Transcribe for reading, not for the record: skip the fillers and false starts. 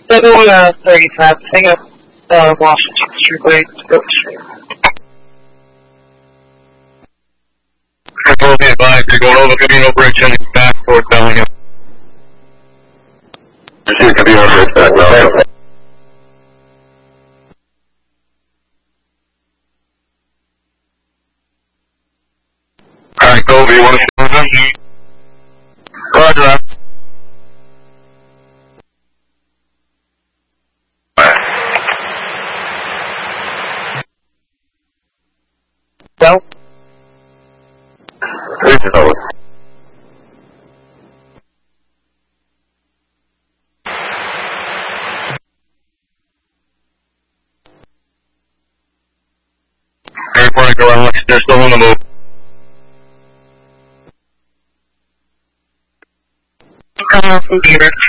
735, hang up Washington Street Way to go straight. Control be advised, you're going over Camino Bridge and back towards Bellingham. Proceed Camino Bridge back now. Alright, Colby, you want to show them? Roger that. No? Bridge is over. Airport garage, they're still on the move. Coming off from Beaver.